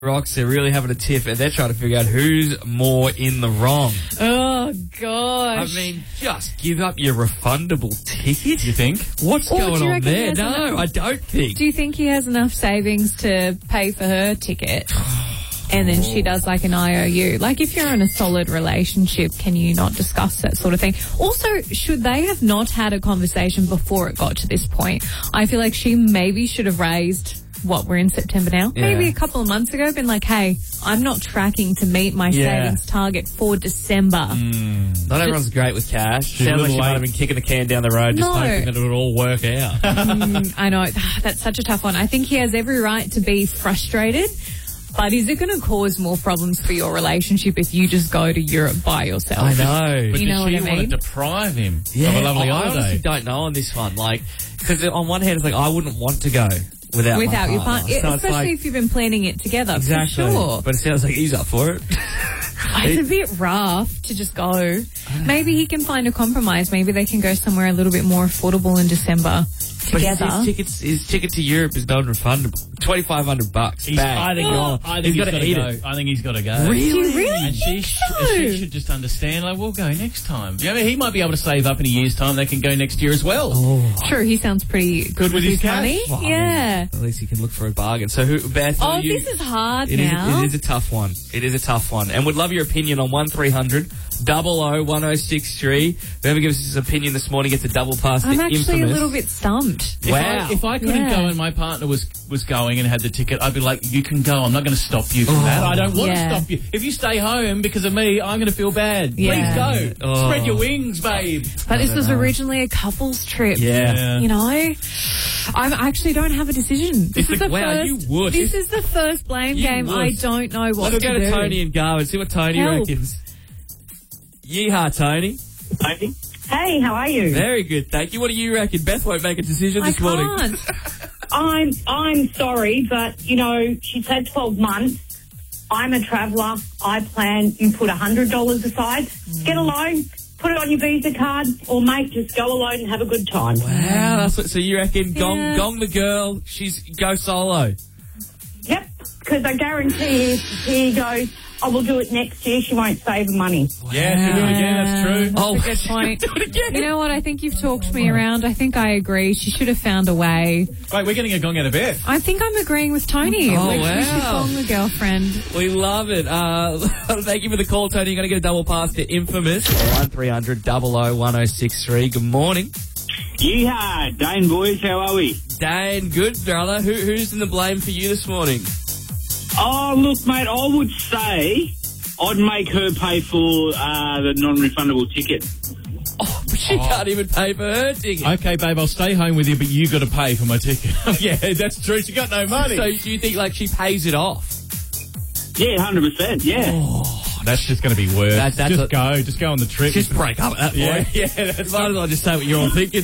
Rocks, they're really having a tiff, and they're trying to figure out who's more in the wrong. Oh, gosh. I mean, just give up your refundable ticket. You think? What's going do you on reckon he there? has No, enough- I don't think. Do you think he has enough savings to pay for her ticket? And then she does like an IOU. Like, if you're in a solid relationship, can you not discuss that sort of thing? Also, should they have not had a conversation before it got to this point? I feel like she maybe should have raised, we're in September now? Yeah. Maybe a couple of months ago, been like, hey, I'm not tracking to meet my savings target for December. Not everyone's great with cash. Sounds like she might have been kicking the can down the road, just No. hoping that it would all work out. I know, that's such a tough one. I think he has every right to be frustrated. But is it going to cause more problems for your relationship if you just go to Europe by yourself? I know. But You know does what she I want mean? to deprive him of Yeah, a lovely I honestly holiday? don't know on this one. Like, because on one hand, it's like, I wouldn't want to go without my Your partner. So it's Especially like, if you've been planning it together, exactly. for sure. But it sounds like he's up for it. It's a bit rough to just go. Maybe he can find a compromise. Maybe they can go somewhere a little bit more affordable in December together. But his ticket to Europe is non-refundable. $2,500. I think he's he's got got to eat go. it. I think he's got to go. Do you really And she should just understand, like, we'll go next time. Yeah, I mean, he might be able to save up in a year's time. They can go next year as well. True, he sounds pretty good with his cash. money. Well, I mean, Yeah. at least he can look for a bargain. So, Beth? Oh, you, this is hard it now. is a tough one. It is a tough one. And we'd love your opinion on 1300 00 1063. Whoever gives us his opinion this morning gets a double pass. I'm to actually Infamous. a little bit stumped. Wow. If I couldn't Yeah. go and my partner was going and had the ticket, I'd be like, you can go. I'm not going to stop you from that. I don't want Yeah. to stop you. If you stay home because of me, I'm going to feel bad. Yeah. Please go. Oh. Spread your wings, babe. But this was originally a couple's trip. Yeah. You know, I actually don't have a decision. This is the wow, first. you would. This is the first blame You game. would. I don't know what Let's to go do. to Tony and Garwood. See what Tony Help. reckons. Yeehaw, Tony. Hey, how are you? Very good, thank you. What do you reckon? Beth won't make a decision I this morning. can't. I'm sorry, but, you know, she's had 12 months. I'm a traveller. I plan. You put $100 aside. Get a loan. Put it on your Visa card. Or, mate, just go alone and have a good time. Wow, that's what, so you reckon Yeah. gong the girl, she's go solo. Yep, because I guarantee if he goes, I will do it next year, she won't save money. Yeah, do it again. That's true. That's Oh, a good point. do it again. You know what? I think you've talked me around. I think I agree. She should have found a way. Wait, we're getting a gong out of Beth. I think I'm agreeing with Tony. Oh, We should wow. gong the girlfriend. We love it. Thank you for the call, Tony. You're going to get a double pass to Infamous. 1300 00 1063. Good morning. Yeehaw, Dane boys, how are we? Dane, good, brother. Who's in the blame for you this morning? Oh, look, mate, I would say I'd make her pay for the non-refundable ticket. Oh, but she can't even pay for her ticket. Okay, babe, I'll stay home with you, but you got to pay for my ticket. Yeah, that's true. She got no money. So you think, like, she pays it off? Yeah, 100%, yeah. Oh, that's just going to be worse. That's Just go on the trip. Just break up at that yeah, point. yeah, that's Might as well just say what you're all thinking.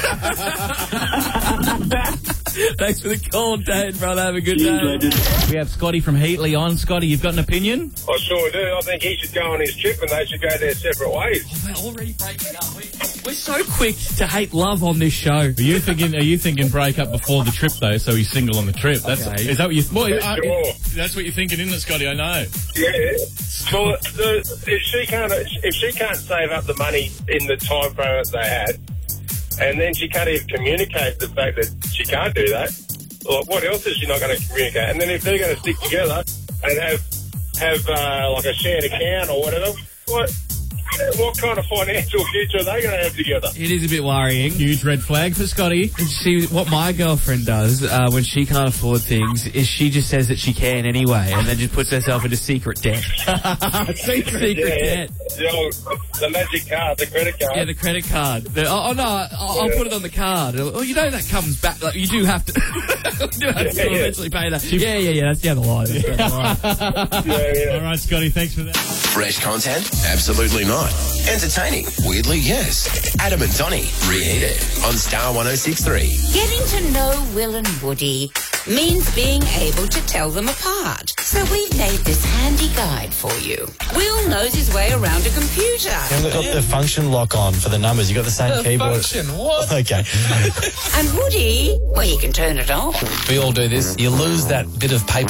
Thanks for the call, Dane, brother. Have a good Cheers, day. legend. We have Scotty from Heatley on. Scotty, you've got an opinion? I sure do. I think he should go on his trip and they should go their separate ways. We're already breaking up. We're so quick to hate love on this show. Are you thinking break up before the trip though, so he's single on the trip? That's Okay. Is that what you? Well, Sure. that's what you're thinking, isn't it, Scotty? I know. Yeah. Well, if she can't save up the money in the time frame that they had, and then she can't even communicate the fact that she can't do that, well, what else is she not going to communicate? And then if they're going to stick together and have like a shared account or whatever, what kind of financial future are they going to have together? It is a bit worrying. Huge red flag for Scotty. See, what my girlfriend does when she can't afford things is she just says that she can anyway and then just puts herself into secret debt. secret debt. The magic card, the credit card. Yeah, the credit card. I'll put it on the card. Oh, you know that comes back. Like, you do have to. you do have to eventually pay that. Yeah. That's down the line. That's down the line. All right, Scotty, thanks for that. Fresh content? Absolutely not. Entertaining? Weirdly, yes. Adam and Donny, Reheated on Star 1063. Getting to know Will and Woody means being able to tell them apart. So we've made this handy guide for you. Will knows his way around a computer. You haven't got the function lock on for the numbers. You got the same keyboard. Function, what? Okay. And Woody, well, he can turn it off. We all do this. You lose that bit of paper